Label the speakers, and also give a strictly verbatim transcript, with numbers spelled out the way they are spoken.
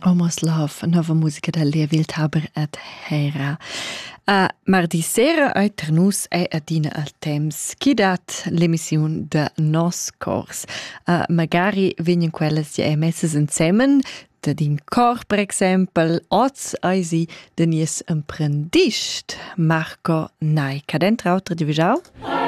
Speaker 1: Almost Love, nova musica da Lea Wildhaber et Hera. A mardi sera ai per nus è adina al temps chi dat l'emissiun de nos cors. Uh, magari vegnan quelles ja emesses insemmen, da din cor per exempel, oz eisi de nies imprendist, Marco Nai. Cadent rauter di visau?